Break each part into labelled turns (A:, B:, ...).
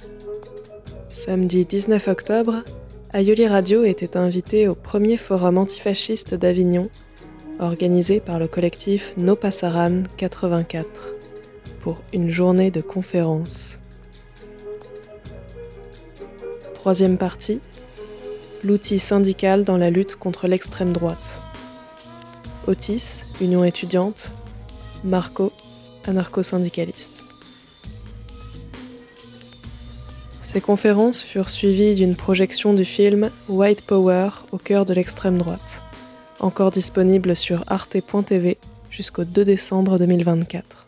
A: Samedi 19 octobre, Aioli Radio était invité au premier forum antifasciste d'Avignon, organisé par le collectif No Pasaran 84, pour une journée de conférences. Troisième partie, l'outil syndical dans la lutte contre l'extrême droite. Otis, Union étudiante, Marco, anarcho-syndicaliste. Ces conférences furent suivies d'une projection du film White Power au cœur de l'extrême droite, encore disponible sur arte.tv jusqu'au 2 décembre 2024.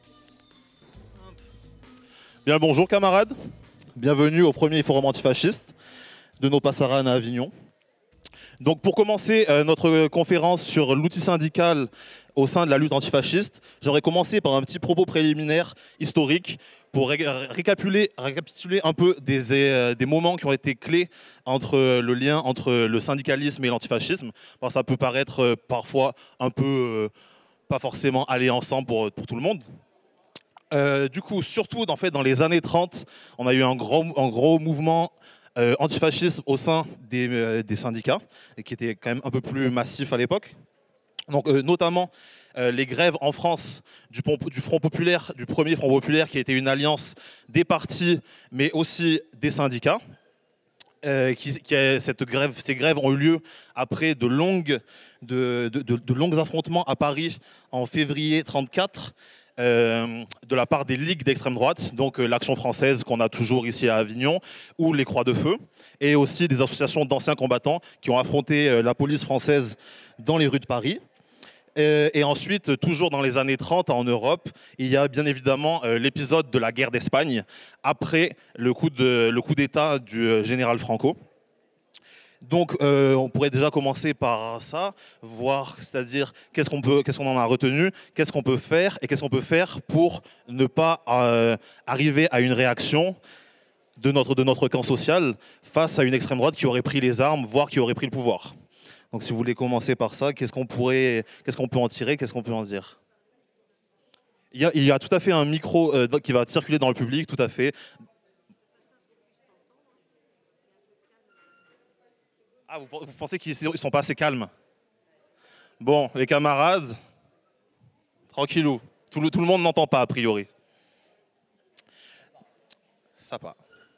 B: Bien, bonjour camarades, bienvenue au premier forum antifasciste de No Pasaran à Avignon. Donc pour commencer notre conférence sur l'outil syndical au sein de la lutte antifasciste, j'aurais commencé par un petit propos préliminaire historique pour récapituler un peu des moments qui ont été clés entre le lien entre le syndicalisme et l'antifascisme. Bon, ça peut paraître parfois un peu pas forcément aller ensemble pour tout le monde. Du coup, surtout dans les années 30, on a eu un gros mouvement antifasciste au sein des syndicats, et qui était quand même un peu plus massif à l'époque. Donc, notamment les grèves en France du Front Populaire, du premier Front Populaire, qui était une alliance des partis, mais aussi des syndicats. Ces grèves ont eu lieu après de longues affrontements à Paris en février 1934. De la part des ligues d'extrême droite, donc l'Action française qu'on a toujours ici à Avignon, ou les Croix de Feu, et aussi des associations d'anciens combattants qui ont affronté la police française dans les rues de Paris. Et ensuite, toujours dans les années 30 en Europe, il y a bien évidemment l'épisode de la guerre d'Espagne, après le coup d'État du général Franco. Donc on pourrait déjà commencer par ça, voir, c'est-à-dire qu'est-ce qu'on en a retenu, qu'est-ce qu'on peut faire et qu'est-ce qu'on peut faire pour ne pas arriver à une réaction de notre camp social face à une extrême droite qui aurait pris les armes, voire qui aurait pris le pouvoir. Donc si vous voulez commencer par ça, qu'est-ce qu'on peut en tirer, qu'est-ce qu'on peut en dire ? Il y a tout à fait un micro qui va circuler dans le public, tout à fait. Ah, vous pensez qu'ils ne sont pas assez calmes? Bon, les camarades, tranquillou. Tout le monde n'entend pas, a priori. Ça part.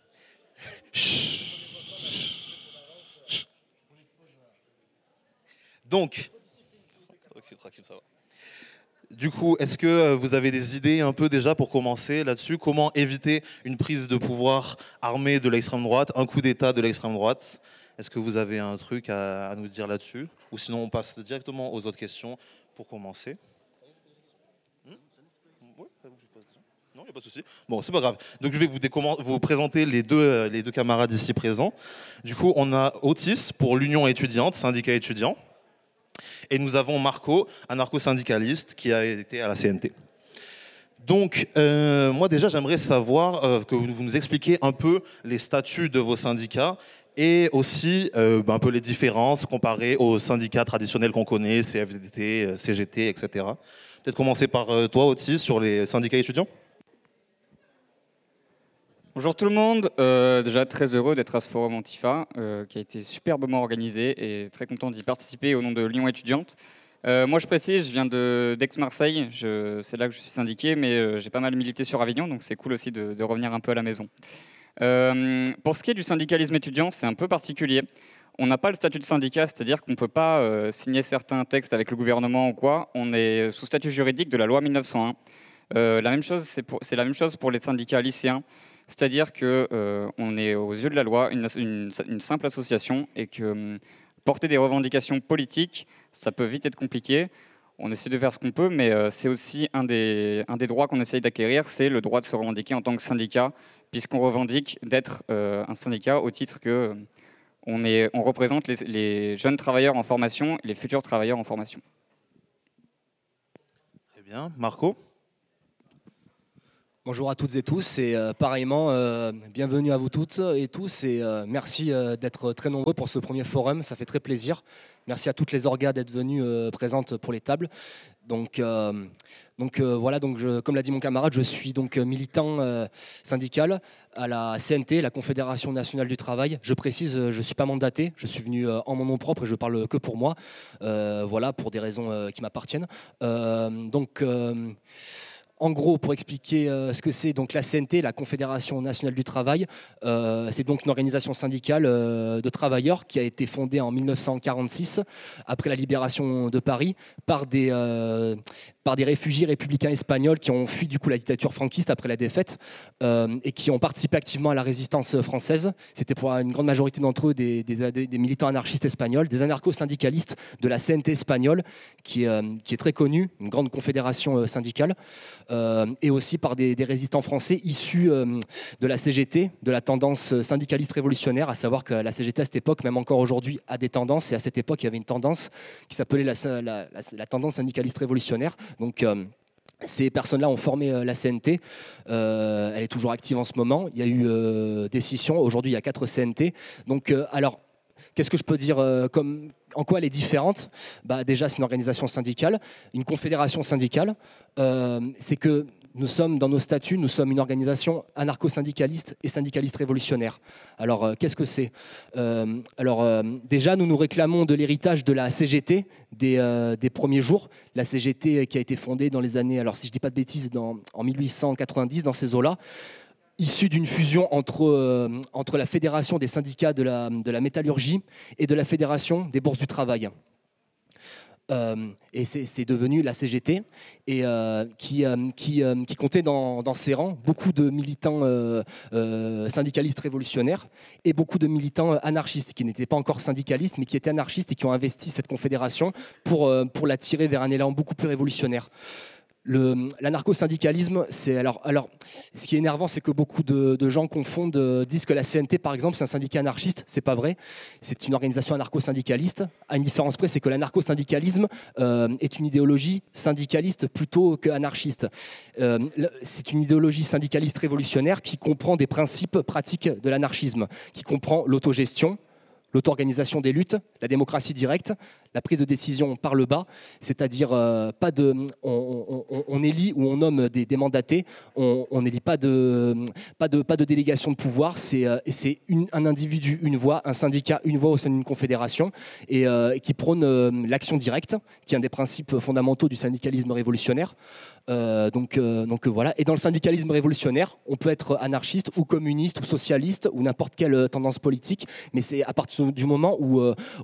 B: Donc, tranquille, ça va. Du coup, est-ce que vous avez des idées un peu déjà pour commencer là-dessus? Comment éviter une prise de pouvoir armée de l'extrême droite, un coup d'État de l'extrême droite? Est-ce que vous avez un truc à nous dire là-dessus? Ou sinon, on passe directement aux autres questions pour commencer. Oui, non, il n'y a pas de souci. Bon, c'est pas grave. Donc, je vais vous présenter les deux camarades ici présents. Du coup, on a Otis pour l'Union étudiante, syndicat étudiant. Et nous avons Marco, anarcho-syndicaliste, qui a été à la CNT. Donc, moi déjà, j'aimerais savoir que vous nous expliquiez un peu les statuts de vos syndicats et aussi un peu les différences comparées aux syndicats traditionnels qu'on connaît, CFDT, CGT, etc. Peut-être commencer par toi, Otis, sur les syndicats étudiants.
C: Bonjour tout le monde, déjà très heureux d'être à ce forum Antifa qui a été superbement organisé et très content d'y participer au nom de Lyon étudiante. Moi je précise, je viens d'Aix-Marseille, c'est là que je suis syndiqué, mais j'ai pas mal milité sur Avignon, donc c'est cool aussi de revenir un peu à la maison. Pour ce qui est du syndicalisme étudiant, c'est un peu particulier. On n'a pas le statut de syndicat, c'est-à-dire qu'on ne peut pas signer certains textes avec le gouvernement ou quoi, on est sous statut juridique de la loi 1901. C'est la même chose pour les syndicats lycéens. C'est-à-dire qu'on est aux yeux de la loi une simple association et que porter des revendications politiques, ça peut vite être compliqué. On essaie de faire ce qu'on peut, mais c'est aussi un des droits qu'on essaye d'acquérir, c'est le droit de se revendiquer en tant que syndicat, puisqu'on revendique d'être un syndicat au titre que on représente les jeunes travailleurs en formation et les futurs travailleurs en formation.
B: Très bien. Marco ?
D: Bonjour à toutes et tous et pareillement, bienvenue à vous toutes et tous et merci d'être très nombreux pour ce premier forum, ça fait très plaisir. Merci à toutes les orgas d'être venues présentes pour les tables. Voilà, comme l'a dit mon camarade, je suis donc militant syndical à la CNT, la Confédération nationale du travail. Je précise, je ne suis pas mandaté, je suis venu en mon nom propre et je parle que pour moi, voilà, pour des raisons qui m'appartiennent. En gros, pour expliquer ce que c'est, donc la CNT, la Confédération nationale du travail, c'est donc une organisation syndicale de travailleurs qui a été fondée en 1946, après la libération de Paris, par des réfugiés républicains espagnols qui ont fui du coup la dictature franquiste après la défaite et qui ont participé activement à la résistance française. C'était pour une grande majorité d'entre eux des militants anarchistes espagnols, des anarcho-syndicalistes de la CNT espagnole, qui est très connue, une grande confédération syndicale. Et aussi par des résistants français issus de la CGT, de la tendance syndicaliste révolutionnaire, à savoir que la CGT à cette époque, même encore aujourd'hui, a des tendances, et à cette époque il y avait une tendance qui s'appelait la tendance syndicaliste révolutionnaire. Donc ces personnes-là ont formé la CNT, elle est toujours active en ce moment, il y a eu des scissions, aujourd'hui il y a 4 CNT. Donc alors, qu'est-ce que je peux dire en quoi elle est différente? Déjà, c'est une organisation syndicale, une confédération syndicale. C'est que nous sommes, dans nos statuts, nous sommes une organisation anarcho-syndicaliste et syndicaliste révolutionnaire. Alors, qu'est-ce que c'est? Déjà, nous nous réclamons de l'héritage de la CGT des premiers jours. La CGT qui a été fondée dans les années, alors si je ne dis pas de bêtises, en 1890, dans ces eaux-là, issu d'une fusion entre la Fédération des syndicats de la métallurgie et de la Fédération des bourses du travail. Et c'est devenu la CGT, et qui comptait dans ses rangs beaucoup de militants syndicalistes révolutionnaires et beaucoup de militants anarchistes qui n'étaient pas encore syndicalistes mais qui étaient anarchistes et qui ont investi cette confédération pour la tirer vers un élan beaucoup plus révolutionnaire. L'anarcho-syndicalisme, c'est alors, ce qui est énervant, c'est que beaucoup de gens confondent, disent que la CNT, par exemple, c'est un syndicat anarchiste. C'est pas vrai. C'est une organisation anarcho-syndicaliste. À une différence près, c'est que l'anarcho-syndicalisme est une idéologie syndicaliste plutôt qu'anarchiste. C'est une idéologie syndicaliste révolutionnaire qui comprend des principes pratiques de l'anarchisme, qui comprend l'autogestion, l'auto-organisation des luttes, la démocratie directe, la prise de décision par le bas, c'est-à-dire on élit ou on nomme des mandatés, on n'élit pas de délégation de pouvoir, c'est un individu, une voix, un syndicat, une voix au sein d'une confédération, et qui prône l'action directe, qui est un des principes fondamentaux du syndicalisme révolutionnaire. Donc voilà. Et dans le syndicalisme révolutionnaire, on peut être anarchiste ou communiste ou socialiste ou n'importe quelle tendance politique, mais c'est à partir du moment où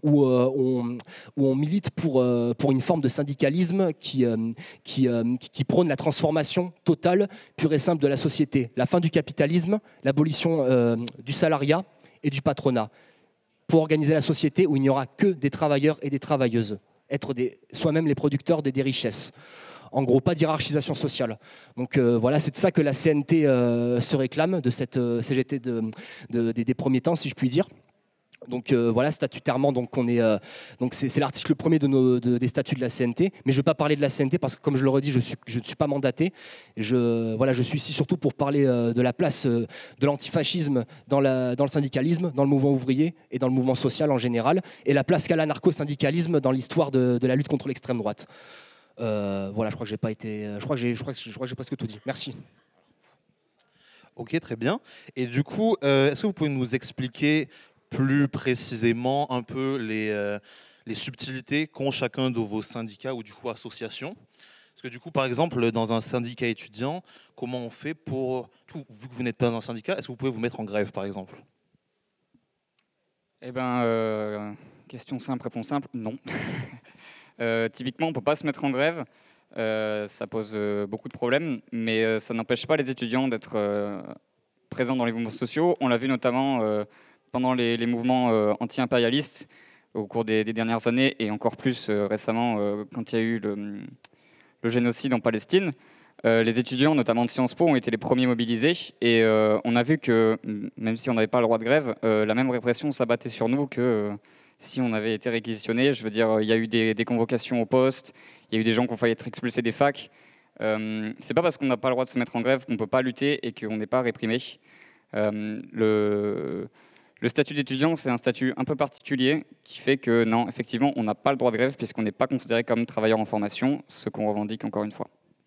D: on milite pour une forme de syndicalisme qui prône la transformation totale, pure et simple de la société, la fin du capitalisme, l'abolition du salariat et du patronat, pour organiser la société où il n'y aura que des travailleurs et des travailleuses, être soi-même les producteurs des richesses. En gros, pas d'hierarchisation sociale. Donc voilà, c'est de ça que la CNT se réclame, de cette CGT des premiers temps, si je puis dire. Donc voilà, statutairement, c'est l'article 1er des statuts de la CNT. Mais je ne vais pas parler de la CNT parce que, comme je le redis, je ne suis pas mandaté. Je suis ici surtout pour parler de la place de l'antifascisme dans le syndicalisme, dans le mouvement ouvrier et dans le mouvement social en général, et la place qu'a l'anarcho-syndicalisme dans l'histoire de la lutte contre l'extrême droite. Voilà, je crois que j'ai pas été. Je crois que j'ai presque tout dit. Merci.
B: Ok, très bien. Et du coup, est-ce que vous pouvez nous expliquer plus précisément un peu les subtilités qu'ont chacun de vos syndicats ou du coup associations? Parce que du coup, par exemple, dans un syndicat étudiant, comment on fait pour, vu que vous n'êtes pas un syndicat, est-ce que vous pouvez vous mettre en grève, par exemple?
C: Eh bien, question simple, réponse simple, non. Typiquement, on ne peut pas se mettre en grève. Ça pose beaucoup de problèmes, mais ça n'empêche pas les étudiants d'être présents dans les mouvements sociaux. On l'a vu notamment pendant les mouvements anti-impérialistes au cours des dernières années, et encore plus récemment quand il y a eu le génocide en Palestine. Les étudiants, notamment de Sciences Po, ont été les premiers mobilisés, et on a vu que, même si on n'avait pas le droit de grève, la même répression s'abattait sur nous que si on avait été réquisitionné. Je veux dire, il y a eu des convocations au poste, il y a eu des gens qui ont failli être expulsés des facs. C'est pas parce qu'on n'a pas le droit de se mettre en grève qu'on ne peut pas lutter et qu'on n'est pas réprimé. Le Le statut d'étudiant, c'est un statut un peu particulier qui fait que non, effectivement, on n'a pas le droit de grève puisqu'on n'est pas considéré comme travailleur en formation, ce qu'on revendique encore une fois.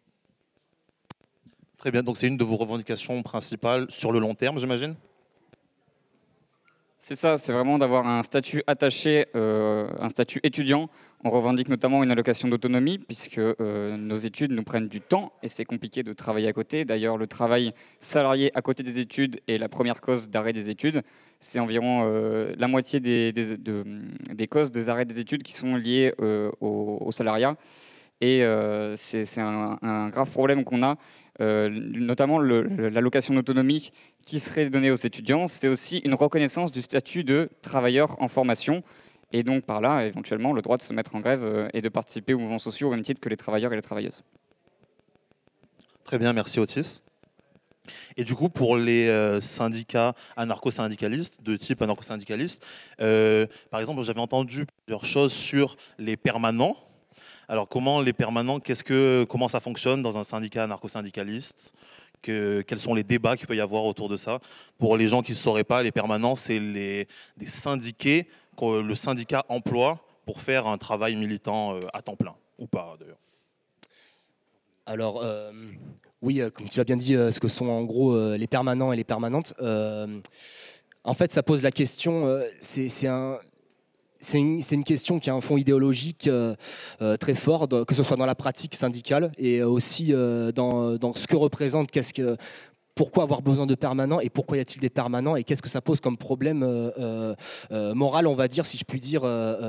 B: Très bien, donc c'est une de vos revendications principales sur le long terme, j'imagine?
C: C'est ça, c'est vraiment d'avoir un statut attaché, un statut étudiant. On revendique notamment une allocation d'autonomie puisque nos études nous prennent du temps et c'est compliqué de travailler à côté. D'ailleurs, le travail salarié à côté des études est la première cause d'arrêt des études. C'est environ la moitié des causes des arrêts des études qui sont liées au salariat. Et c'est un grave problème qu'on a, notamment l'allocation d'autonomie qui serait donnée aux étudiants. C'est aussi une reconnaissance du statut de travailleur en formation et donc par là, éventuellement, le droit de se mettre en grève et de participer aux mouvements sociaux au même titre que les travailleurs et les travailleuses.
B: Très bien, merci Otis. Et du coup, pour les syndicats anarcho-syndicalistes, de type anarcho-syndicaliste, par exemple, j'avais entendu plusieurs choses sur les permanents. Alors, comment les permanents, comment ça fonctionne dans un syndicat anarcho-syndicaliste? Quels sont les débats qu'il peut y avoir autour de ça? Pour les gens qui ne sauraient pas, les permanents, c'est des syndiqués que le syndicat emploie pour faire un travail militant à temps plein, ou pas d'ailleurs.
D: Alors, oui, comme tu l'as bien dit, ce que sont en gros les permanents et les permanentes. En fait, ça pose la question, c'est une question qui a un fond idéologique très fort, que ce soit dans la pratique syndicale et aussi dans ce que représente, pourquoi avoir besoin de permanents et pourquoi y a-t-il des permanents et qu'est-ce que ça pose comme problème moral, on va dire, si je puis dire,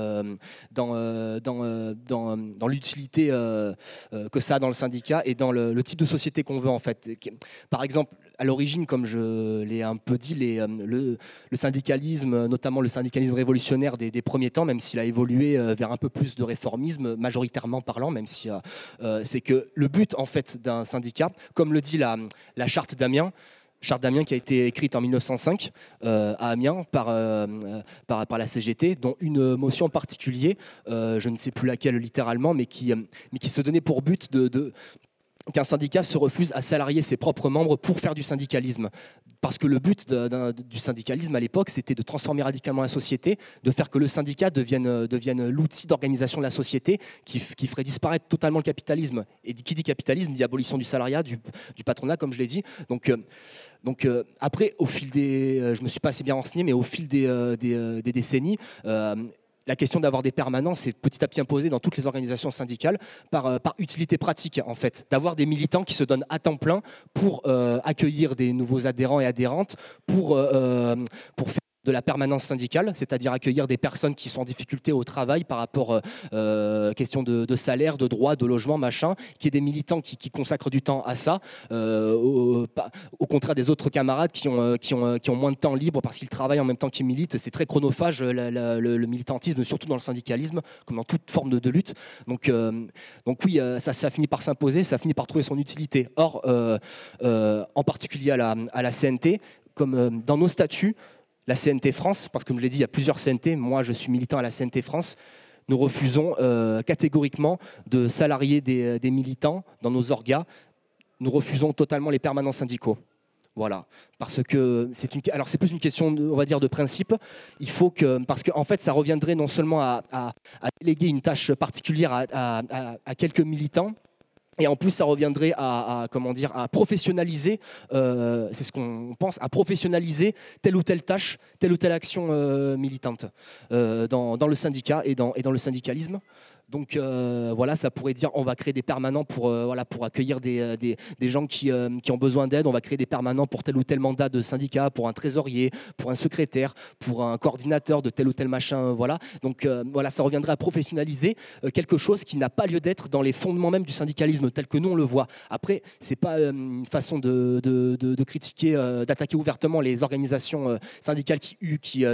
D: dans l'utilité que ça a dans le syndicat et dans le type de société qu'on veut en fait. Par exemple, à l'origine, comme je l'ai un peu dit, le syndicalisme, notamment le syndicalisme révolutionnaire des premiers temps, même s'il a évolué vers un peu plus de réformisme, majoritairement parlant, même si c'est que le but en fait d'un syndicat, comme le dit la charte d'Amiens qui a été écrite en 1905 à Amiens par la CGT, dont une motion en particulier, je ne sais plus laquelle littéralement, mais qui se donnait pour but qu'un syndicat se refuse à salarier ses propres membres pour faire du syndicalisme. Parce que le but du syndicalisme à l'époque, c'était de transformer radicalement la société, de faire que le syndicat devienne l'outil d'organisation de la société qui ferait disparaître totalement le capitalisme. Et qui dit capitalisme dit abolition du salariat, du patronat, comme je l'ai dit. Donc après, au fil je me suis pas assez bien renseigné, mais au fil des décennies, la question d'avoir des permanents s'est petit à petit imposée dans toutes les organisations syndicales par utilité pratique, en fait. D'avoir des militants qui se donnent à temps plein pour accueillir des nouveaux adhérents et adhérentes, pour faire de la permanence syndicale, c'est-à-dire accueillir des personnes qui sont en difficulté au travail par rapport question de salaire, de droit, de logement, machin, qui est des militants qui consacrent du temps à ça, au contraire des autres camarades qui ont moins de temps libre parce qu'ils travaillent en même temps qu'ils militent. C'est très chronophage le militantisme, surtout dans le syndicalisme, comme dans toute forme de lutte. Donc oui, ça finit par s'imposer, ça finit par trouver son utilité. Or, en particulier à la CNT, comme dans nos statuts, la CNT France, parce que comme je l'ai dit, il y a plusieurs CNT. Moi, je suis militant à la CNT France. Nous refusons catégoriquement de salarier des militants dans nos orgas. Nous refusons totalement les permanents syndicaux. Voilà, parce que c'est plus une question, on va dire, de principe. Il faut parce qu'en fait, ça reviendrait non seulement à déléguer une tâche particulière à quelques militants. Et en plus, ça reviendrait à professionnaliser, c'est ce qu'on pense, à professionnaliser telle ou telle tâche, telle ou telle action militante dans le syndicat et dans le syndicalisme. Donc voilà, ça pourrait dire on va créer des permanents pour accueillir des gens qui ont besoin d'aide. On va créer des permanents pour tel ou tel mandat de syndicat, pour un trésorier, pour un secrétaire, pour un coordinateur de tel ou tel machin. Voilà. Donc voilà, ça reviendrait à professionnaliser quelque chose qui n'a pas lieu d'être dans les fondements même du syndicalisme tel que nous on le voit. Après, c'est pas une façon de critiquer, d'attaquer ouvertement les organisations syndicales qui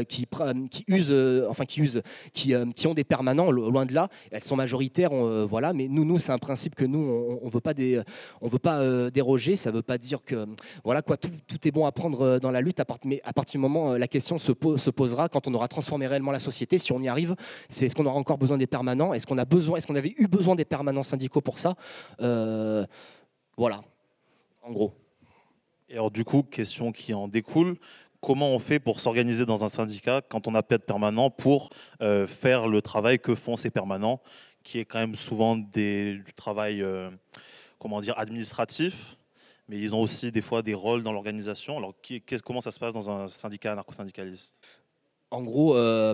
D: ont des permanents, loin de là. Elles sont majoritaires, voilà, mais nous c'est un principe que nous on veut pas déroger. Ça veut pas dire que voilà quoi, tout est bon à prendre dans la lutte, mais à partir du moment la question se posera quand on aura transformé réellement la société. Si on y arrive, c'est est-ce qu'on aura encore besoin des permanents, est-ce qu'on avait eu besoin des permanents syndicaux pour ça, voilà, en gros.
B: Et alors du coup, question qui en découle, comment on fait pour s'organiser dans un syndicat quand on n'a pas de permanent pour faire le travail que font ces permanents, qui est quand même souvent du travail administratif, mais ils ont aussi des fois des rôles dans l'organisation. Alors comment ça se passe dans un syndicat anarcho-syndicaliste?
D: En gros,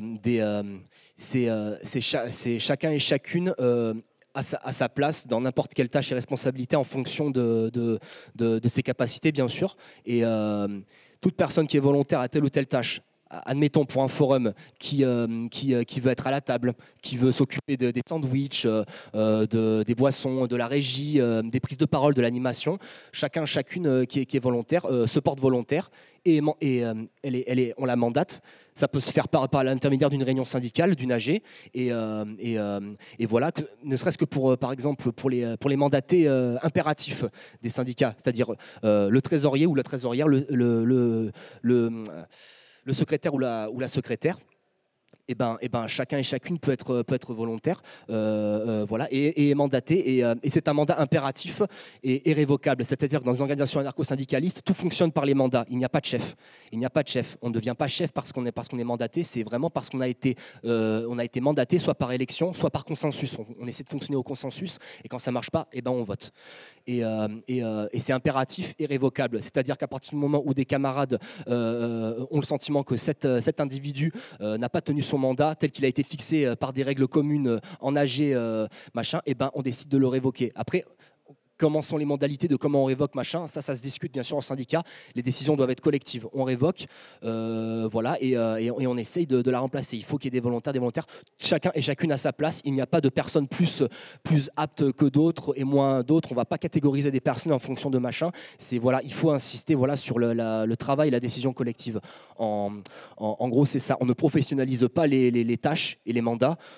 D: c'est chacun et chacune à sa place dans n'importe quelle tâche et responsabilité en fonction de ses capacités, bien sûr. Et toute personne qui est volontaire à telle ou telle tâche, admettons pour un forum qui veut être à la table, qui veut s'occuper des sandwichs, des boissons, de la régie, des prises de parole, de l'animation, chacune qui est volontaire se porte volontaire et on la mandate. Ça peut se faire par l'intermédiaire d'une réunion syndicale, d'une AG, et voilà, ne serait-ce que par exemple pour les mandatés impératifs des syndicats, c'est-à-dire le trésorier ou la trésorière, le secrétaire ou la secrétaire. Chacun et chacune peut être volontaire, voilà, et mandaté, et c'est un mandat impératif et révocable. C'est-à-dire que dans une organisation anarcho-syndicaliste, tout fonctionne par les mandats. Il n'y a pas de chef. On ne devient pas chef parce qu'on est mandaté. C'est vraiment parce qu'on a été mandaté, soit par élection, soit par consensus. On essaie de fonctionner au consensus, et quand ça marche pas, on vote. Et c'est impératif et révocable. C'est-à-dire qu'à partir du moment où des camarades ont le sentiment que cet individu n'a pas tenu son mandat tel qu'il a été fixé par des règles communes en AG, on décide de le révoquer. Après, comment sont les modalités de comment on révoque, ça se discute bien sûr en syndicat. Les décisions doivent être collectives. On révoque, voilà, et on essaye de la remplacer. Il faut qu'il y ait des volontaires. Chacun et chacune à sa place. Il n'y a pas de personnes plus aptes que d'autres et moins d'autres. On ne va pas catégoriser des personnes en fonction de voilà, il faut insister, voilà, sur le travail et la décision collective. En gros, c'est ça. On ne professionnalise pas les tâches et les mandats.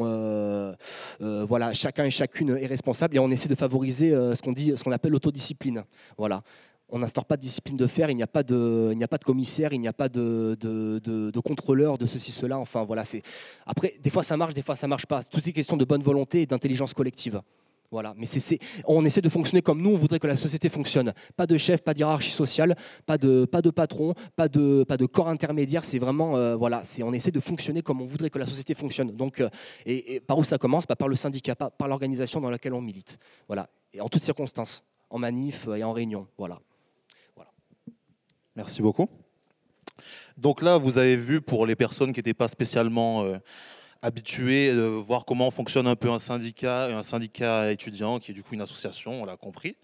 D: Voilà, chacun et chacune est responsable, et on essaie de favoriser ce qu'on appelle l'autodiscipline. Voilà. On n'instaure pas de discipline de fer, il n'y a pas de commissaire, il n'y a pas de contrôleur, de ceci, cela. Enfin, voilà. Après, des fois ça marche, des fois ça marche pas. Tout est question de bonne volonté et d'intelligence collective. Voilà. Mais on essaie de fonctionner comme nous, on voudrait que la société fonctionne. Pas de chef, pas de hiérarchie sociale, pas de patron, pas de corps intermédiaire. C'est vraiment, voilà, on essaie de fonctionner comme on voudrait que la société fonctionne. Donc, et par où ça commence? Par le syndicat, par l'organisation dans laquelle on milite. Voilà. Et en toutes circonstances, en manif et en réunion. Voilà.
B: Merci beaucoup. Donc là, vous avez vu, pour les personnes qui n'étaient pas spécialement habituées, voir comment fonctionne un peu un syndicat étudiant, qui est du coup une association, on l'a compris.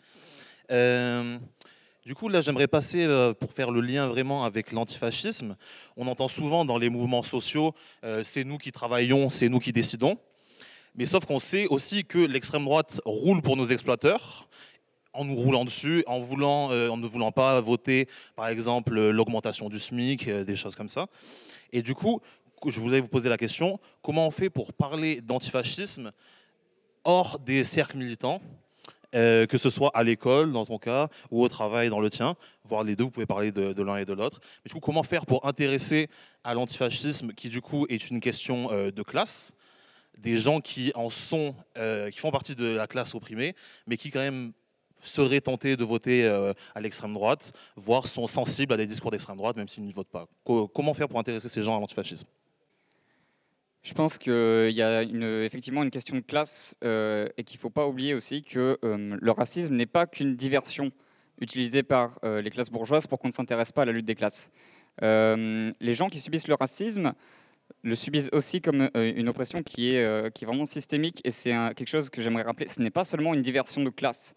B: Du coup, là, j'aimerais passer, pour faire le lien vraiment avec l'antifascisme. On entend souvent dans les mouvements sociaux, c'est nous qui travaillons, c'est nous qui décidons. Mais sauf qu'on sait aussi que l'extrême droite roule pour nos exploiteurs, en nous roulant dessus, en ne voulant pas voter, par exemple, l'augmentation du SMIC, des choses comme ça. Et du coup, je voulais vous poser la question, comment on fait pour parler d'antifascisme hors des cercles militants, que ce soit à l'école, dans ton cas, ou au travail, dans le tien, voire les deux, vous pouvez parler de l'un et de l'autre. Mais du coup, comment faire pour intéresser à l'antifascisme, qui du coup est une question de classe, des gens qui font partie de la classe opprimée, mais qui quand même seraient tentés de voter à l'extrême droite, voire sont sensibles à des discours d'extrême droite, même s'ils ne votent pas. Comment faire pour intéresser ces gens à l'antifascisme?
C: Je pense qu'il y a effectivement une question de classe et qu'il ne faut pas oublier aussi que le racisme n'est pas qu'une diversion utilisée par les classes bourgeoises pour qu'on ne s'intéresse pas à la lutte des classes. Les gens qui subissent le racisme le subissent aussi comme une oppression qui est vraiment systémique, et c'est quelque chose que j'aimerais rappeler. Ce n'est pas seulement une diversion de classe,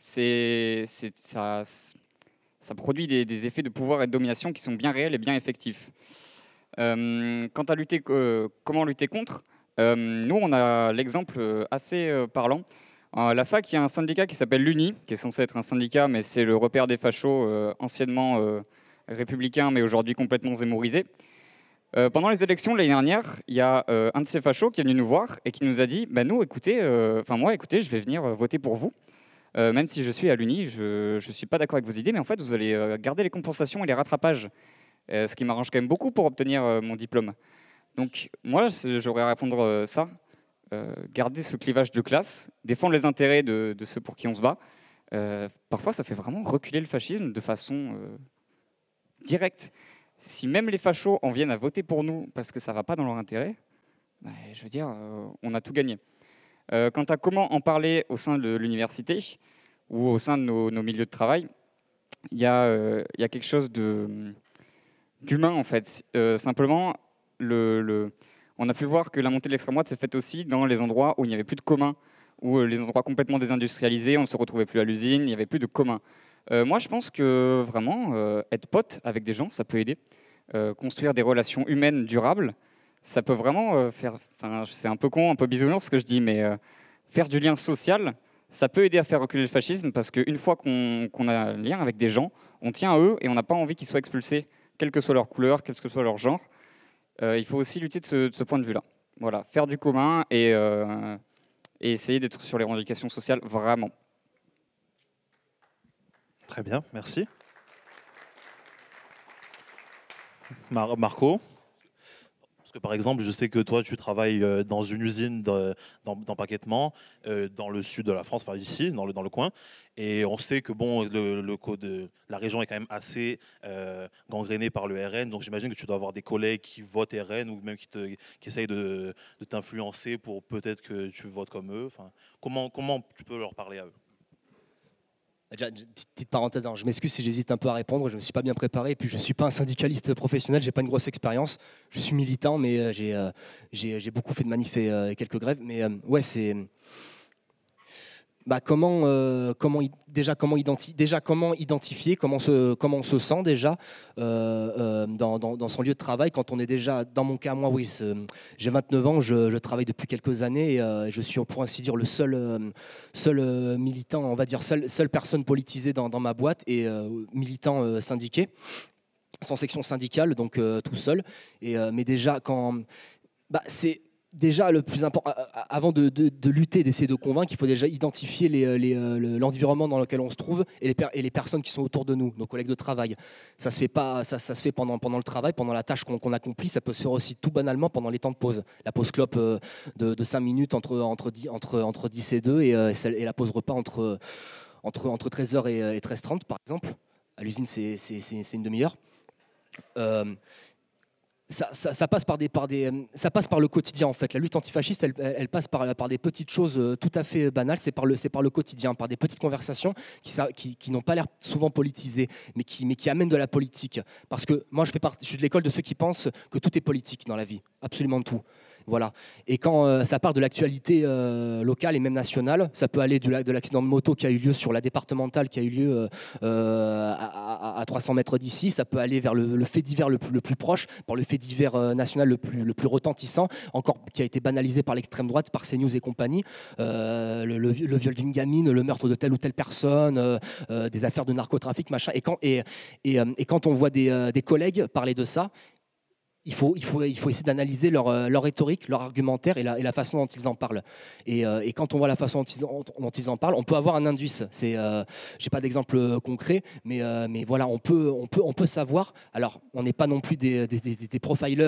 C: ça produit des effets de pouvoir et de domination qui sont bien réels et bien effectifs. Quant à comment lutter contre, nous on a l'exemple assez parlant. À la fac, il y a un syndicat qui s'appelle l'UNI, qui est censé être un syndicat, mais c'est le repère des fachos, anciennement républicains, mais aujourd'hui complètement zémorisés. Pendant les élections l'année dernière, il y a un de ces fachos qui est venu nous voir et qui nous a dit bah, écoutez, je vais venir voter pour vous. Même si je suis à l'UNI, je ne suis pas d'accord avec vos idées, mais en fait, vous allez garder les compensations et les rattrapages. Ce qui m'arrange quand même beaucoup pour obtenir mon diplôme. Donc moi, j'aurais à répondre ça. Garder ce clivage de classe, défendre les intérêts de ceux pour qui on se bat. Parfois, ça fait vraiment reculer le fascisme de façon directe. si même les fachos en viennent à voter pour nous parce que ça ne va pas dans leur intérêt, je veux dire, on a tout gagné. Quant à comment en parler au sein de l'université ou au sein de nos milieux de travail, il y a quelque chose d'humain en fait. Simplement, on a pu voir que la montée de l'extrême droite s'est faite aussi dans les endroits où il n'y avait plus de commun, où les endroits complètement désindustrialisés, on ne se retrouvait plus à l'usine, il n'y avait plus de commun. Moi, je pense que vraiment, être pote avec des gens, ça peut aider. Construire des relations humaines durables, ça peut vraiment faire... Enfin, c'est un peu con, un peu bisounours ce que je dis, mais faire du lien social, ça peut aider à faire reculer le fascisme, parce qu'une fois qu'on a un lien avec des gens, on tient à eux et on n'a pas envie qu'ils soient expulsés, quelle que soit leur couleur, quel que soit leur genre. Il faut aussi lutter de ce point de vue-là. Voilà, faire du commun et essayer d'être sur les revendications sociales, vraiment.
B: Très bien, merci. Marco, parce que par exemple, je sais que toi, tu travailles dans une usine d'empaquetement dans le sud de la France, enfin ici, dans le coin, et on sait que bon, la région est quand même assez gangrénée par le RN, donc j'imagine que tu dois avoir des collègues qui votent RN ou même qui essayent de t'influencer pour peut-être que tu votes comme eux. Enfin, comment tu peux leur parler à eux?
D: Déjà, petite parenthèse, alors je m'excuse si j'hésite un peu à répondre, je ne me suis pas bien préparé, et puis je ne suis pas un syndicaliste professionnel, je n'ai pas une grosse expérience, je suis militant, mais j'ai beaucoup fait de manifs et quelques grèves, mais ouais, c'est... Comment identifier, comment on se sent déjà dans son lieu de travail quand on est déjà, dans mon cas, moi, oui, j'ai 29 ans, je travaille depuis quelques années et je suis, pour ainsi dire, le seul militant, on va dire, seule personne politisée dans ma boîte et militant syndiqué, sans section syndicale, donc tout seul. Mais déjà, c'est... Déjà, le plus important, avant de lutter, d'essayer de convaincre, il faut déjà identifier l'environnement dans lequel on se trouve et les personnes qui sont autour de nous, nos collègues de travail. Ça se fait pas, ça se fait pendant le travail, pendant la tâche qu'on accomplit. Ça peut se faire aussi tout banalement pendant les temps de pause. La pause clope de 5 minutes entre 10 et 2 et la pause repas entre 13h et 13h30, par exemple. À l'usine, c'est une demi-heure. Ça passe par le quotidien en fait. La lutte antifasciste, elle passe par des petites choses tout à fait banales. C'est par le quotidien, par des petites conversations qui n'ont pas l'air souvent politisées, mais qui amènent de la politique. Parce que moi, je suis de l'école de ceux qui pensent que tout est politique dans la vie, absolument tout. Voilà. Et quand ça part de l'actualité locale et même nationale, ça peut aller de l'accident de moto qui a eu lieu sur la départementale, qui a eu lieu à 300 mètres d'ici, ça peut aller vers le fait divers le plus proche, par le fait divers national le plus retentissant, encore qui a été banalisé par l'extrême droite, par CNews et compagnie, le viol d'une gamine, le meurtre de telle ou telle personne, des affaires de narcotrafic, machin. Et quand on voit des collègues parler de ça, il faut essayer d'analyser leur rhétorique, leur argumentaire et la façon dont ils en parlent. Et quand on voit la façon dont ils en parlent, on peut avoir un indice. J'ai pas d'exemple concret, mais voilà, on peut savoir. Alors, on n'est pas non plus des profilers,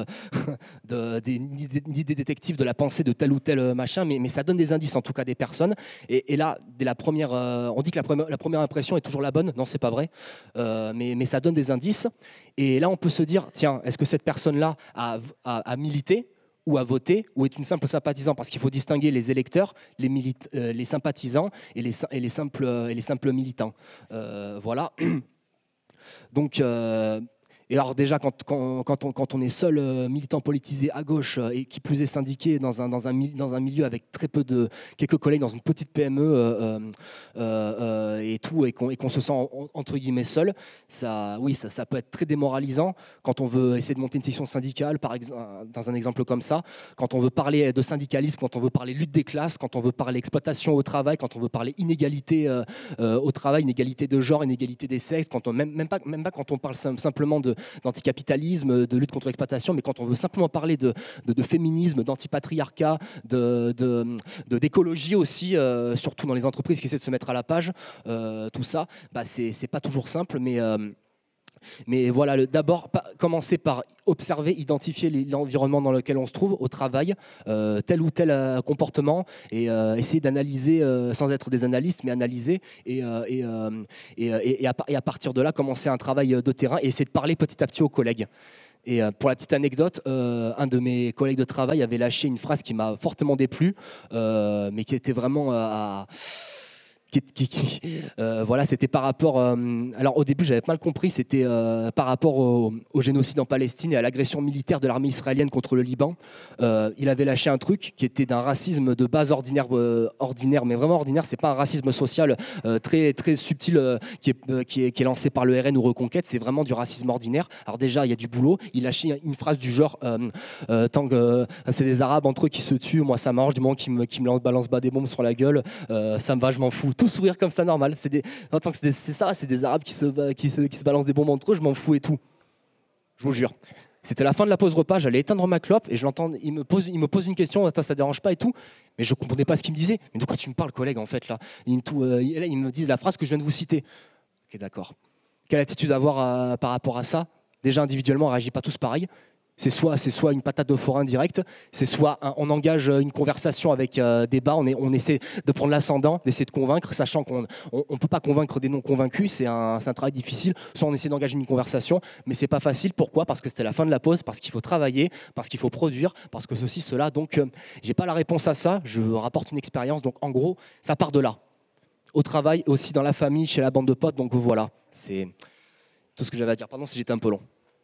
D: ni des détectives de la pensée de tel ou tel machin, mais ça donne des indices en tout cas des personnes. Et là, dès la première, on dit que la première impression est toujours la bonne. Non, c'est pas vrai, mais ça donne des indices. Et là, on peut se dire, tiens, est-ce que cette personne-là a milité ou a voté ou est une simple sympathisante? Parce qu'il faut distinguer les électeurs, les sympathisants et les simples militants. Voilà. Donc... Et alors déjà, quand on est seul militant politisé à gauche et qui plus est syndiqué dans un milieu avec très peu quelques collègues dans une petite PME et tout, et qu'on se sent entre guillemets seul, ça peut être très démoralisant quand on veut essayer de monter une section syndicale, par exemple, dans un exemple comme ça, quand on veut parler de syndicalisme, quand on veut parler lutte des classes, quand on veut parler exploitation au travail, quand on veut parler inégalité au travail, inégalité de genre, inégalité des sexes, même pas quand on parle simplement d'anticapitalisme, de lutte contre l'exploitation, mais quand on veut simplement parler de féminisme, d'antipatriarcat, d'écologie aussi, surtout dans les entreprises qui essaient de se mettre à la page, tout ça, c'est pas toujours simple, mais voilà, d'abord, commencer par observer, identifier l'environnement dans lequel on se trouve au travail, tel ou tel comportement, et essayer d'analyser, sans être des analystes, mais analyser, et à partir de là, commencer un travail de terrain et essayer de parler petit à petit aux collègues. Et pour la petite anecdote, un de mes collègues de travail avait lâché une phrase qui m'a fortement déplu, mais qui était vraiment voilà, c'était par rapport. Alors au début, j'avais mal compris. C'était par rapport au génocide en Palestine et à l'agression militaire de l'armée israélienne contre le Liban. Il avait lâché un truc qui était d'un racisme de base ordinaire, mais vraiment ordinaire. C'est pas un racisme social très très subtil qui est lancé par le RN ou Reconquête. C'est vraiment du racisme ordinaire. Alors déjà, il y a du boulot. Il lâchait une phrase du genre tant que c'est des Arabes entre eux qui se tuent, moi ça m'arrange du moment qu'ils me balancent pas des bombes sur la gueule, ça me va, je m'en fous. Tout sourire comme ça, normal. C'est des Arabes qui se balancent des bombes entre eux, je m'en fous et tout. Je vous jure. C'était la fin de la pause repas, j'allais éteindre ma clope et je l'entends, il me pose une question, ça dérange pas et tout, mais je comprenais pas ce qu'il me disait. Mais de quoi tu me parles, collègue, en fait là il me dit la phrase que je viens de vous citer. Ok, d'accord. Quelle attitude avoir par rapport à ça? Déjà, individuellement, on réagit pas tous pareil. C'est soit une patate de forain directe, c'est soit on engage une conversation avec débat, on essaie de prendre l'ascendant, d'essayer de convaincre, sachant qu'on ne peut pas convaincre des non-convaincus, c'est un travail difficile. Soit on essaie d'engager une conversation, mais c'est pas facile. Pourquoi? Parce que c'était la fin de la pause, parce qu'il faut travailler, parce qu'il faut produire, parce que ceci, cela. Donc, j'ai pas la réponse à ça, je rapporte une expérience. Donc, en gros, ça part de là. Au travail, aussi dans la famille, chez la bande de potes. Donc, voilà, c'est tout ce que j'avais à dire. Pardon si j'étais un peu long.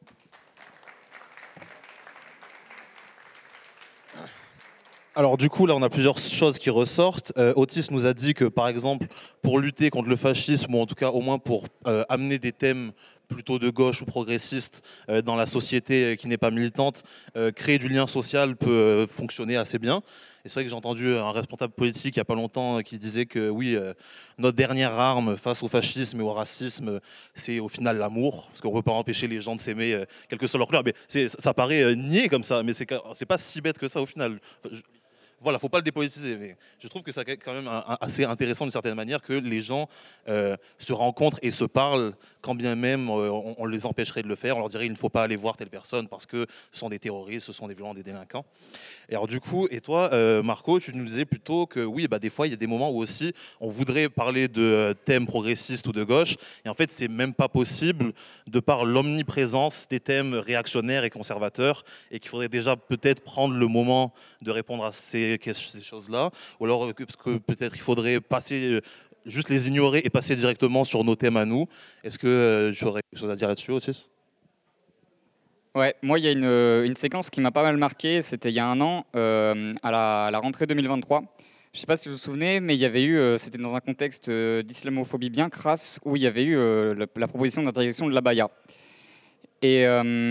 B: Alors du coup, là, on a plusieurs choses qui ressortent. Otis nous a dit que, par exemple, pour lutter contre le fascisme, ou en tout cas au moins pour amener des thèmes plutôt de gauche ou progressistes dans la société qui n'est pas militante, créer du lien social peut fonctionner assez bien. Et c'est vrai que j'ai entendu un responsable politique il n'y a pas longtemps qui disait que oui, notre dernière arme face au fascisme et au racisme, c'est au final l'amour, parce qu'on ne peut pas empêcher les gens de s'aimer, quelle que soit leur couleur. Mais ça paraît niais comme ça, mais c'est pas si bête que ça au final. Voilà, faut pas le dépolitiser, mais je trouve que c'est quand même assez intéressant d'une certaine manière que les gens se rencontrent et se parlent, quand bien même on les empêcherait de le faire. On leur dirait il ne faut pas aller voir telle personne parce que ce sont des terroristes, ce sont des violents, des délinquants. Et alors du coup, et toi, Marco, tu nous disais plutôt que oui, des fois il y a des moments où aussi on voudrait parler de thèmes progressistes ou de gauche, et en fait c'est même pas possible de par l'omniprésence des thèmes réactionnaires et conservateurs, et qu'il faudrait déjà peut-être prendre le moment de répondre à ces choses-là, ou alors parce que peut-être il faudrait passer, juste les ignorer et passer directement sur nos thèmes à nous. Est-ce que tu aurais quelque chose à dire là-dessus, Otis?
C: Ouais, moi il y a une séquence qui m'a pas mal marqué, c'était il y a un an, à la rentrée 2023. Je ne sais pas si vous vous souvenez, mais il y avait eu, c'était dans un contexte d'islamophobie bien crasse, où il y avait eu la proposition d'interdiction de l'abaya. Et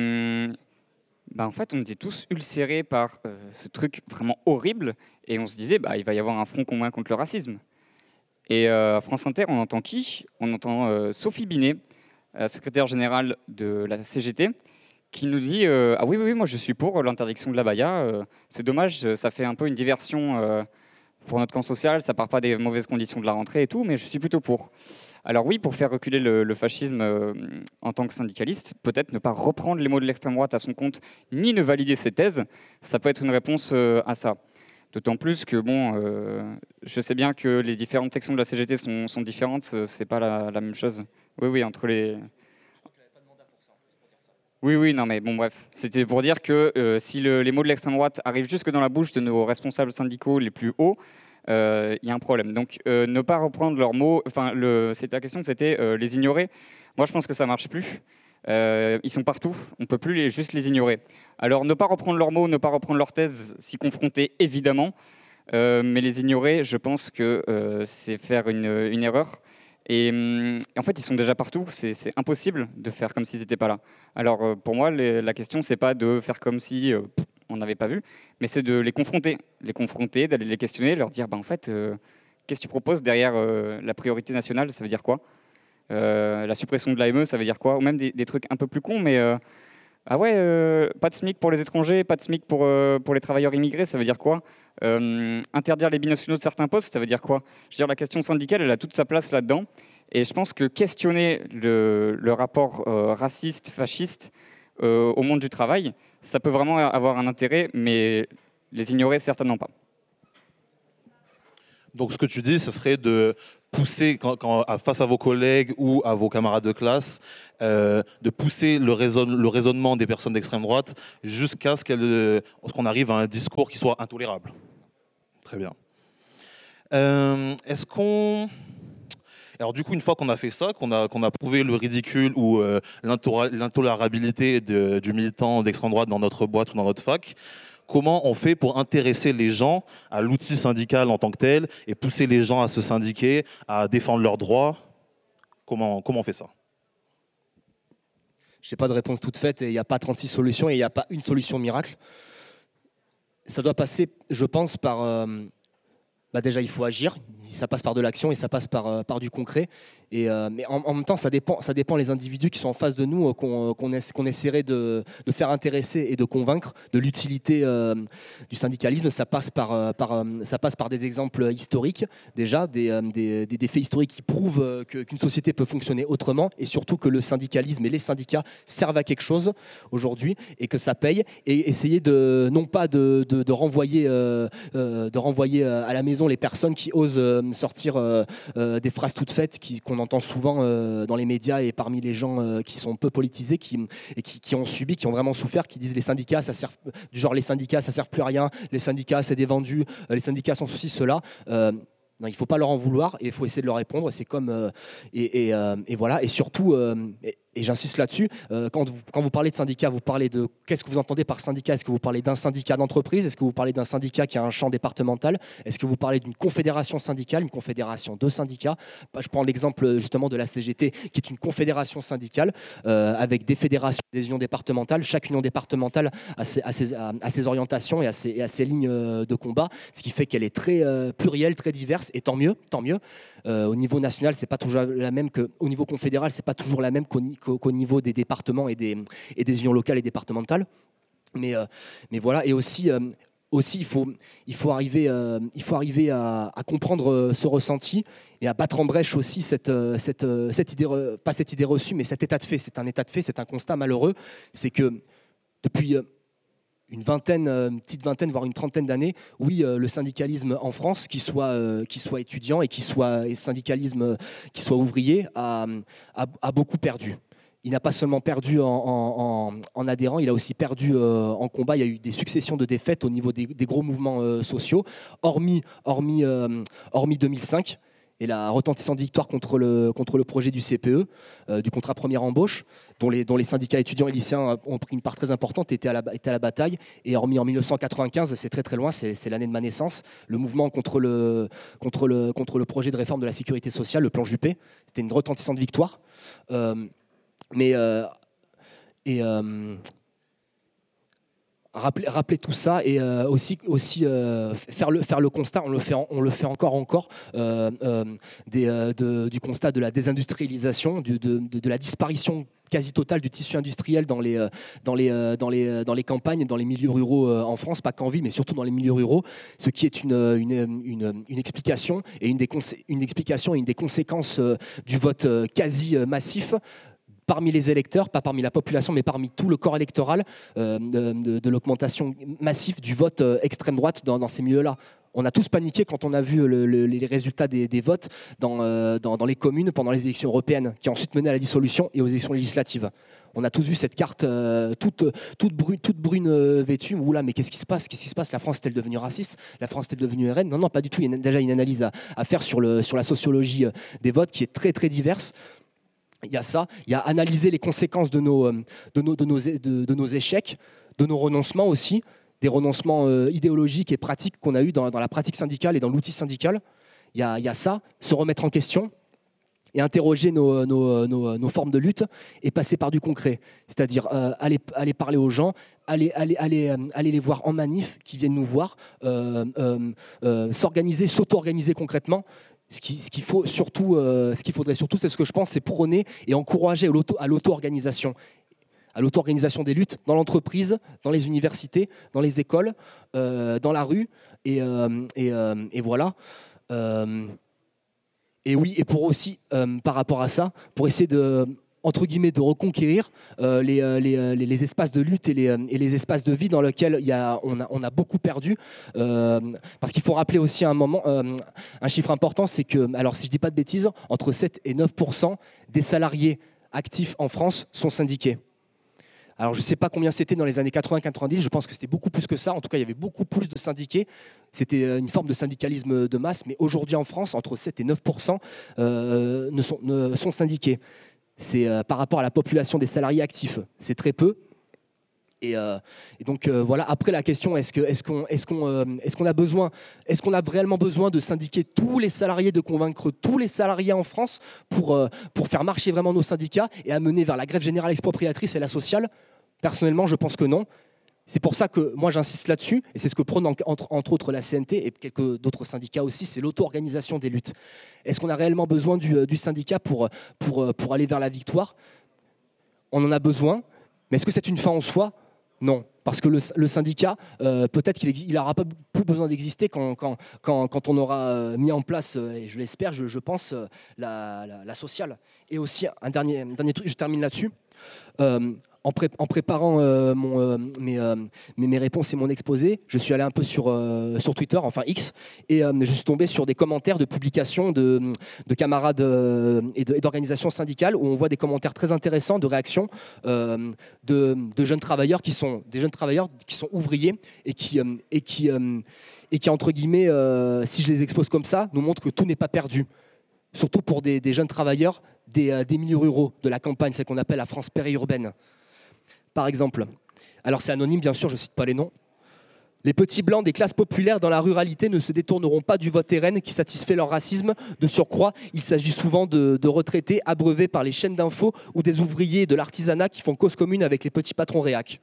C: en fait, on était tous ulcérés par ce truc vraiment horrible, et on se disait, il va y avoir un front commun contre le racisme. Et à France Inter, on entend qui? On entend Sophie Binet, secrétaire générale de la CGT, qui nous dit ah oui, moi je suis pour l'interdiction de l'abaya. C'est dommage, ça fait un peu une diversion pour notre camp social, ça part pas des mauvaises conditions de la rentrée et tout, mais je suis plutôt pour. Alors oui, pour faire reculer le fascisme en tant que syndicaliste, peut-être ne pas reprendre les mots de l'extrême droite à son compte, ni ne valider ses thèses, ça peut être une réponse à ça. D'autant plus que, je sais bien que les différentes sections de la CGT sont différentes, c'est pas la même chose. Oui, entre les... Oui, non mais bon bref, c'était pour dire que si les mots de l'extrême droite arrivent jusque dans la bouche de nos responsables syndicaux les plus hauts, il y a un problème. Donc ne pas reprendre leurs mots, c'était la question, c'était les ignorer. Moi je pense que ça marche plus. Ils sont partout, on ne peut plus juste les ignorer. Alors ne pas reprendre leurs mots, ne pas reprendre leurs thèses, s'y confronter évidemment, mais les ignorer, je pense que c'est faire une erreur. Et en fait, ils sont déjà partout, c'est impossible de faire comme s'ils n'étaient pas là. Alors pour moi, la question, c'est pas de faire comme si on n'avait pas vu, mais c'est de les confronter, d'aller les questionner, leur dire, en fait, qu'est-ce que tu proposes derrière la priorité nationale, ça veut dire quoi? La suppression de l'AME, ça veut dire quoi? Ou même des trucs un peu plus cons, mais pas de SMIC pour les étrangers, pas de SMIC pour les travailleurs immigrés, ça veut dire quoi? Interdire les binationaux de certains postes, ça veut dire quoi? Je veux dire, la question syndicale, elle a toute sa place là-dedans. Et je pense que questionner le rapport raciste, fasciste au monde du travail, ça peut vraiment avoir un intérêt, mais les ignorer, certainement pas.
B: Donc ce que tu dis, ce serait de pousser, face à vos collègues ou à vos camarades de classe, de pousser le raisonnement des personnes d'extrême droite jusqu'à qu'on arrive à un discours qui soit intolérable. Très bien. Alors du coup, une fois qu'on a fait ça, qu'on a prouvé le ridicule ou l'intolérabilité du militant d'extrême droite dans notre boîte ou dans notre fac, comment on fait pour intéresser les gens à l'outil syndical en tant que tel et pousser les gens à se syndiquer, à défendre leurs droits? Comment on fait ça?
D: Je n'ai pas de réponse toute faite et il n'y a pas 36 solutions et il n'y a pas une solution miracle. Ça doit passer, je pense, par... déjà, il faut agir. Ça passe par de l'action et ça passe par du concret. Mais en même temps, ça dépend les individus qui sont en face de nous, qu'on essaierait de faire intéresser et de convaincre de l'utilité du syndicalisme. Ça passe par des exemples historiques, déjà, des faits historiques qui prouvent qu'une société peut fonctionner autrement et surtout que le syndicalisme et les syndicats servent à quelque chose aujourd'hui et que ça paye. Et essayer non pas de renvoyer à la maison les personnes qui osent sortir des phrases toutes faites qu'on entend souvent dans les médias et parmi les gens qui sont peu politisés, qui ont subi, qui ont vraiment souffert, qui disent les syndicats, ça sert plus à rien, les syndicats c'est des vendus, les syndicats sont ceci, cela. Non, il ne faut pas leur en vouloir et il faut essayer de leur répondre. C'est comme et voilà. Et surtout, et j'insiste là-dessus, quand vous parlez de syndicat, vous parlez de qu'est-ce que vous entendez par syndicat? Est-ce que vous parlez d'un syndicat d'entreprise? Est-ce que vous parlez d'un syndicat qui a un champ départemental? Est-ce que vous parlez d'une confédération syndicale, une confédération de syndicats? Je prends l'exemple justement de la CGT, qui est une confédération syndicale avec des fédérations, des unions départementales. Chaque union départementale a ses orientations et a ses lignes de combat, ce qui fait qu'elle est très plurielle, très diverse. Et tant mieux. Au niveau national, c'est pas toujours la même qu'au niveau confédéral, c'est pas toujours la même qu'au niveau des départements et des unions locales et départementales. Mais voilà. Et aussi il faut arriver à comprendre ce ressenti et à battre en brèche aussi cette idée, pas cette idée reçue, mais cet état de fait. C'est un état de fait, c'est un constat malheureux. C'est que depuis une petite vingtaine, voire une trentaine d'années, oui, le syndicalisme en France, qu'il soit étudiant et syndicalisme qui soit ouvrier, a beaucoup perdu. Il n'a pas seulement perdu en adhérents, il a aussi perdu en combat. Il y a eu des successions de défaites au niveau des gros mouvements sociaux, hormis 2005. Et la retentissante victoire contre le projet du CPE, du contrat première embauche, dont les syndicats étudiants et lycéens ont pris une part très importante, étaient à la bataille. Et hormis en 1995, c'est très très loin, c'est l'année de ma naissance, le mouvement contre le projet de réforme de la sécurité sociale, le plan Juppé, c'était une retentissante victoire. Rappeler tout ça et aussi faire le constat, on le fait encore du constat de la désindustrialisation, de la disparition quasi totale du tissu industriel dans les campagnes, dans les milieux ruraux en France, pas qu'en ville, mais surtout dans les milieux ruraux, ce qui est une explication et une des conséquences du vote quasi massif parmi les électeurs, pas parmi la population, mais parmi tout le corps électoral, de l'augmentation massive du vote extrême droite dans ces milieux-là. On a tous paniqué quand on a vu les résultats des votes dans les communes pendant les élections européennes, qui ont ensuite mené à la dissolution et aux élections législatives. On a tous vu cette carte toute brune vêtue. Oula, mais qu'est-ce qui se passe? La France est-elle devenue raciste? La France est-elle devenue RN? Non, pas du tout. Il y a déjà une analyse à faire sur la sociologie des votes qui est très, très diverse. Il y a ça, il y a analyser les conséquences de nos échecs, de nos renoncements aussi, des renoncements idéologiques et pratiques qu'on a eu dans la pratique syndicale et dans l'outil syndical. Il y a ça, se remettre en question et interroger nos formes de lutte et passer par du concret. C'est-à-dire aller parler aux gens, aller les voir en manif, qui viennent nous voir, s'auto-organiser concrètement. Ce qu'il faudrait surtout, c'est ce que je pense, c'est prôner et encourager à l'auto-organisation. À l'auto-organisation des luttes dans l'entreprise, dans les universités, dans les écoles, dans la rue, et voilà. Et oui, et pour aussi, par rapport à ça, pour essayer de entre guillemets, de reconquérir les espaces de lutte et les espaces de vie dans lesquels on a beaucoup perdu. Parce qu'il faut rappeler aussi un chiffre important, c'est que, alors si je ne dis pas de bêtises, entre 7 et 9% des salariés actifs en France sont syndiqués. Alors je ne sais pas combien c'était dans les années 80-90, je pense que c'était beaucoup plus que ça. En tout cas, il y avait beaucoup plus de syndiqués. C'était une forme de syndicalisme de masse, mais aujourd'hui en France, entre 7 et 9% sont syndiqués. C'est par rapport à la population des salariés actifs, c'est très peu. Et donc voilà. Après la question, est-ce qu'on a réellement besoin de syndiquer tous les salariés, de convaincre tous les salariés en France pour faire marcher vraiment nos syndicats et amener vers la grève générale expropriatrice et la sociale? Personnellement, je pense que non. C'est pour ça que moi j'insiste là-dessus, et c'est ce que prône entre autres la CNT et quelques d'autres syndicats aussi, c'est l'auto-organisation des luttes. Est-ce qu'on a réellement besoin du syndicat pour aller vers la victoire? On en a besoin, mais est-ce que c'est une fin en soi? Non, parce que le syndicat, peut-être qu'il n'aura pas plus besoin d'exister quand on aura mis en place, et je l'espère, je pense, la sociale. Et aussi, un dernier truc, je termine là-dessus. En préparant mes réponses et mon exposé, je suis allé un peu sur Twitter, enfin X, et je suis tombé sur des commentaires de publications de camarades et d'organisations syndicales où on voit des commentaires très intéressants, de réactions de jeunes travailleurs qui sont ouvriers et qui entre guillemets, si je les expose comme ça, nous montrent que tout n'est pas perdu. Surtout pour des jeunes travailleurs des milieux ruraux, de la campagne, c'est ce qu'on appelle la France périurbaine. Par exemple, alors c'est anonyme bien sûr, je ne cite pas les noms. Les petits blancs des classes populaires dans la ruralité ne se détourneront pas du vote RN qui satisfait leur racisme. De surcroît, il s'agit souvent de retraités abreuvés par les chaînes d'infos ou des ouvriers de l'artisanat qui font cause commune avec les petits patrons réacs.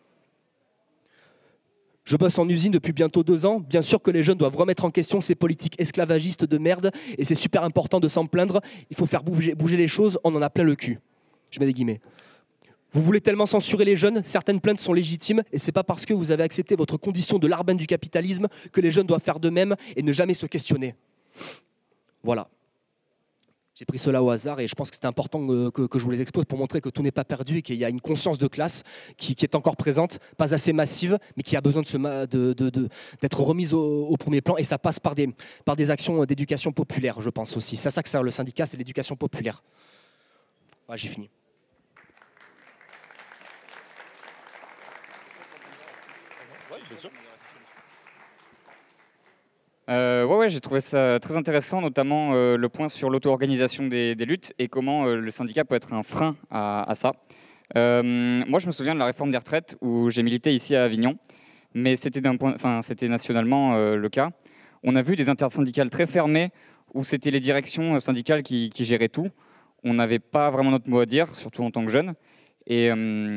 D: Je bosse en usine depuis bientôt 2 ans. Bien sûr que les jeunes doivent remettre en question ces politiques esclavagistes de merde et c'est super important de s'en plaindre. Il faut faire bouger les choses, on en a plein le cul. Je mets des guillemets. Vous voulez tellement censurer les jeunes, certaines plaintes sont légitimes et c'est pas parce que vous avez accepté votre condition de larbin du capitalisme que les jeunes doivent faire de même et ne jamais se questionner. Voilà. J'ai pris cela au hasard et je pense que c'est important que je vous les expose pour montrer que tout n'est pas perdu et qu'il y a une conscience de classe qui est encore présente, pas assez massive, mais qui a besoin d'être remise au premier plan. Et ça passe par des actions d'éducation populaire, je pense aussi. C'est à ça que sert le syndicat, c'est l'éducation populaire. Voilà, j'ai fini.
C: Ouais, j'ai trouvé ça très intéressant, notamment le point sur l'auto-organisation des luttes et comment le syndicat peut être un frein à ça. Moi, je me souviens de la réforme des retraites où j'ai milité ici à Avignon, mais c'était nationalement le cas. On a vu des intersyndicales très fermées où c'était les directions syndicales qui géraient tout. On n'avait pas vraiment notre mot à dire, surtout en tant que jeune. Et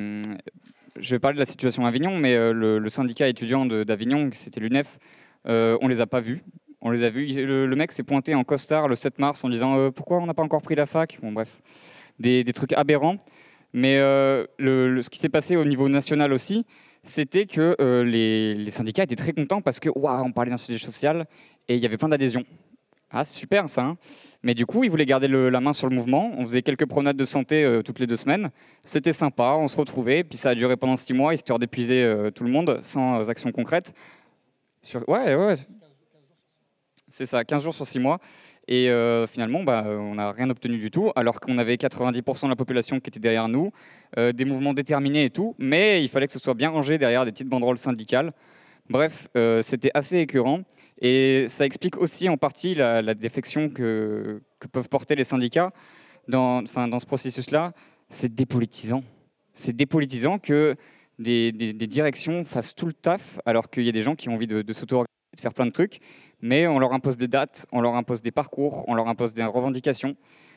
C: je vais parler de la situation à Avignon, mais le syndicat étudiant d'Avignon, c'était l'UNEF, on les a pas vus. On les a vus. Le mec s'est pointé en costard le 7 mars en disant pourquoi on n'a pas encore pris la fac. Bon bref, des trucs aberrants. Mais ce qui s'est passé au niveau national aussi, c'était que les syndicats étaient très contents parce que on parlait d'un sujet social et il y avait plein d'adhésions. Ah, c'est super ça, hein. Mais du coup, ils voulaient garder la main sur le mouvement. On faisait quelques promenades de santé toutes les 2 semaines. C'était sympa, on se retrouvait. Puis ça a duré pendant 6 mois, histoire d'épuiser tout le monde sans action concrète. Ouais. C'est ça, 15 jours sur 6 mois. Et finalement, on n'a rien obtenu du tout, alors qu'on avait 90% de la population qui était derrière nous, des mouvements déterminés et tout. Mais il fallait que ce soit bien rangé derrière des petites banderoles syndicales. Bref, c'était assez écœurant. Et ça explique aussi en partie la défection que peuvent porter les syndicats dans ce processus-là. C'est dépolitisant. C'est dépolitisant que des directions fassent tout le taf, alors qu'il y a des gens qui ont envie de s'auto-organiser, de faire plein de trucs, mais on leur impose des dates, on leur impose des parcours, on leur impose des revendications.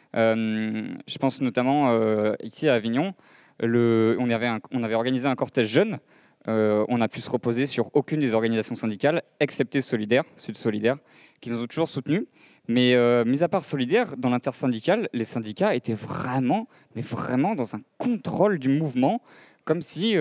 C: Je pense notamment ici à Avignon, on avait organisé un cortège jeune. On a pu se reposer sur aucune des organisations syndicales, excepté Solidaire, Sud Solidaire, qui nous ont toujours soutenus. Mais mis à part Solidaire, dans l'intersyndical, les syndicats étaient vraiment dans un contrôle du mouvement, comme si,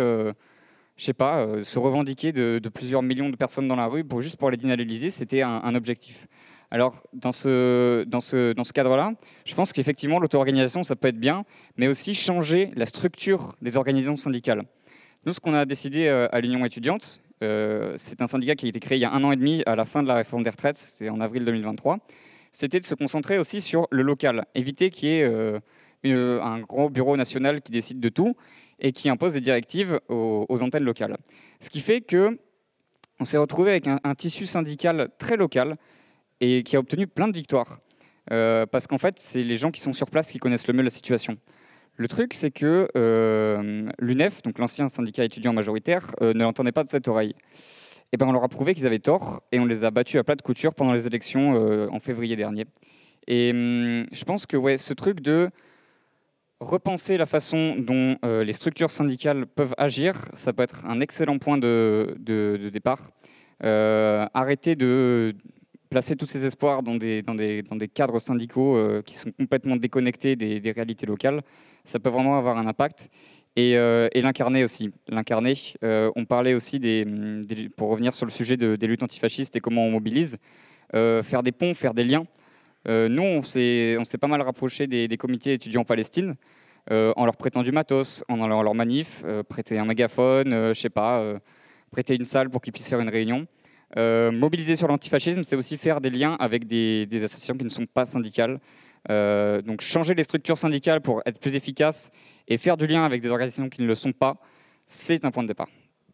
C: se revendiquer de plusieurs millions de personnes dans la rue juste pour les dénaturaliser, c'était un objectif. Alors, dans ce cadre-là, je pense qu'effectivement, l'auto-organisation, ça peut être bien, mais aussi changer la structure des organisations syndicales. Nous, ce qu'on a décidé à l'Union étudiante, c'est un syndicat qui a été créé il y a 1 an et demi à la fin de la réforme des retraites, c'est en avril 2023, c'était de se concentrer aussi sur le local, éviter qu'il y ait un gros bureau national qui décide de tout et qui impose des directives aux antennes locales. Ce qui fait qu'on s'est retrouvé avec un tissu syndical très local et qui a obtenu plein de victoires. Parce qu'en fait, c'est les gens qui sont sur place qui connaissent le mieux la situation. Le truc, c'est que l'UNEF, donc l'ancien syndicat étudiant majoritaire, ne l'entendait pas de cette oreille. Et ben, on leur a prouvé qu'ils avaient tort et on les a battus à plat de couture pendant les élections en février dernier. Et je pense que ce truc de repenser la façon dont les structures syndicales peuvent agir, ça peut être un excellent point de départ. Arrêter de placer tous ces espoirs dans des cadres syndicaux qui sont complètement déconnectés des réalités locales, ça peut vraiment avoir un impact. Et l'incarner aussi. L'incarner, on parlait aussi, pour revenir sur le sujet des luttes antifascistes et comment on mobilise, faire des ponts, faire des liens. Nous, on s'est pas mal rapproché des comités étudiants en Palestine, en leur prêtant du matos, en allant à leur manif, prêter un mégaphone, prêter une salle pour qu'ils puissent faire une réunion. Mobiliser sur l'antifascisme, c'est aussi faire des liens avec des associations qui ne sont pas syndicales. Donc changer les structures syndicales pour être plus efficaces et faire du lien avec des organisations qui ne le sont pas, c'est un point de départ.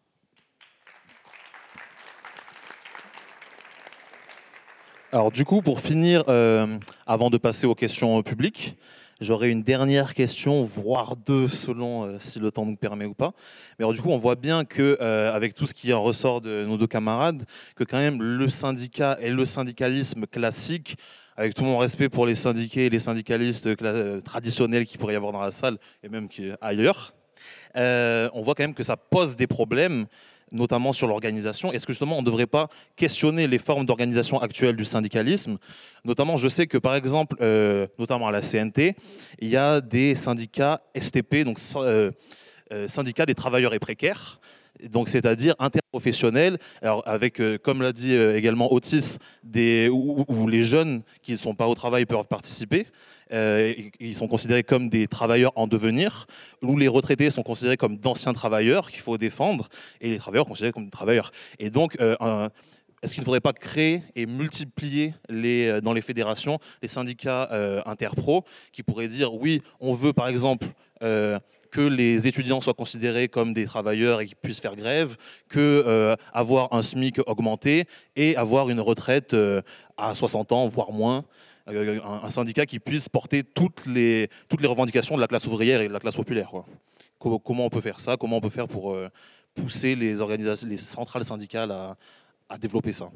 B: Alors du coup, pour finir, avant de passer aux questions publiques, j'aurais une dernière question, voire deux, selon si le temps nous permet ou pas. Mais alors, du coup, on voit bien que, avec tout ce qui en ressort de nos 2 camarades, que quand même le syndicat et le syndicalisme classique, avec tout mon respect pour les syndiqués et les syndicalistes traditionnels qu'il pourrait y avoir dans la salle et même ailleurs, on voit quand même que ça pose des problèmes, notamment sur l'organisation. Est-ce que justement on ne devrait pas questionner les formes d'organisation actuelles du syndicalisme? Notamment, je sais que par exemple, notamment à la CNT, il y a des syndicats STP, donc syndicats des travailleurs et précaires, donc c'est-à-dire interprofessionnels, alors avec, comme l'a dit également Otis, où les jeunes qui ne sont pas au travail peuvent participer. Ils sont considérés comme des travailleurs en devenir, où les retraités sont considérés comme d'anciens travailleurs qu'il faut défendre, et les travailleurs considérés comme des travailleurs. Et donc, est-ce qu'il ne faudrait pas créer et multiplier dans les fédérations les syndicats interpro qui pourraient dire oui, on veut par exemple que les étudiants soient considérés comme des travailleurs et qu'ils puissent faire grève, avoir un SMIC augmenté et avoir une retraite à 60 ans, voire moins. Un syndicat qui puisse porter toutes les revendications de la classe ouvrière et de la classe populaire, quoi. Comment on peut faire ça? Comment on peut faire pour pousser les centrales syndicales à développer ça?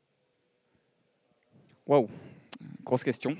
C: Waouh, grosse question.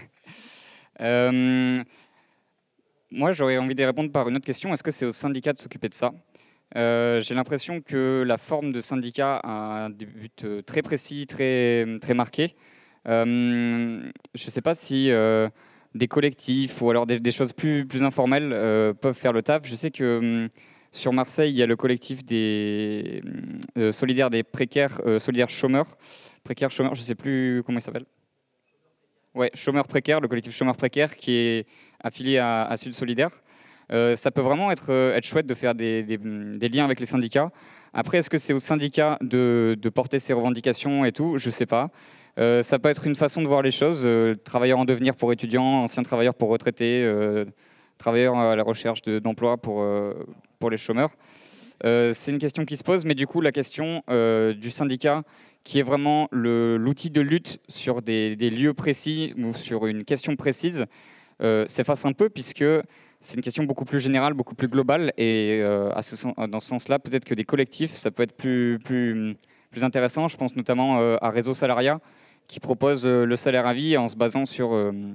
C: Moi, j'aurais envie de répondre par une autre question. Est-ce que c'est aux syndicats de s'occuper de ça? J'ai l'impression que la forme de syndicat a un but très précis, très, très marqué. Je ne sais pas si des collectifs ou alors des choses plus informelles peuvent faire le taf. Je sais que sur Marseille, il y a le collectif des solidaires des précaires, solidaires chômeurs. Précaires chômeurs, je ne sais plus comment il s'appelle. Ouais, chômeurs précaires, le collectif chômeurs précaires qui est affilié à Sud Solidaire. Ça peut vraiment être chouette de faire des liens avec les syndicats. Après, est-ce que c'est aux syndicats de porter ces revendications et tout? Je ne sais pas. Ça peut être une façon de voir les choses. Travailleurs en devenir pour étudiants, anciens travailleurs pour retraités, travailleurs à la recherche d'emploi pour les chômeurs. C'est une question qui se pose, mais du coup, la question du syndicat, qui est vraiment l'outil de lutte sur des lieux précis ou sur une question précise, s'efface un peu, puisque c'est une question beaucoup plus générale, beaucoup plus globale, et dans ce sens-là, peut-être que des collectifs, ça peut être plus intéressant. Je pense notamment à Réseau Salariat, qui propose le salaire à vie en se basant sur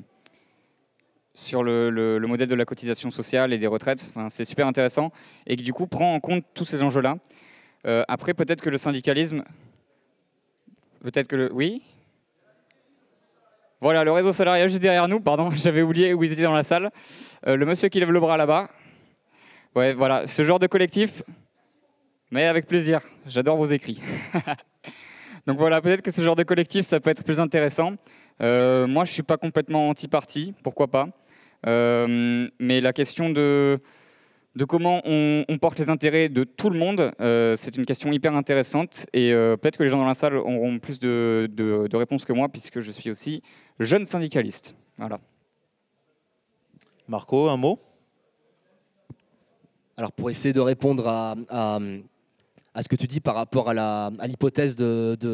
C: le modèle de la cotisation sociale et des retraites. Enfin, c'est super intéressant et qui du coup prend en compte tous ces enjeux-là. Après, peut-être que le syndicalisme... Oui. Voilà, le Réseau Salariat juste derrière nous, pardon, j'avais oublié où ils étaient dans la salle. Le monsieur qui lève le bras là-bas. Ouais, voilà, ce genre de collectif, mais avec plaisir. J'adore vos écrits. Donc voilà, peut-être que ce genre de collectif, ça peut être plus intéressant. Moi, je ne suis pas complètement anti-parti, pourquoi pas. Mais la question de comment on porte les intérêts de tout le monde, c'est une question hyper intéressante. Et peut-être que les gens dans la salle auront plus de réponses que moi, puisque je suis aussi jeune syndicaliste. Voilà.
B: Marco, un mot?
D: Alors pour essayer de répondre à ce que tu dis par rapport à l'hypothèse